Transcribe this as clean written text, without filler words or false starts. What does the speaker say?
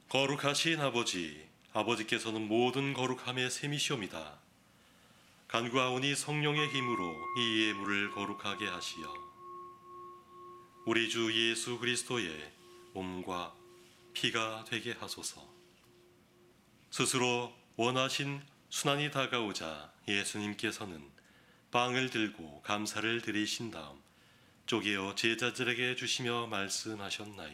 거룩하신 아버지, 아버지께서는 모든 거룩함의 셈이시옵니다. 간구하오니 성령의 힘으로 이 예물을 거룩하게 하시어 우리 주 예수 그리스도의 몸과 피가 되게 하소서. 스스로 원하신 순환이 다가오자 예수님께서는 빵을 들고 감사를 드리신 다음 쪼개어 제자들에게 주시며 말씀하셨나이다.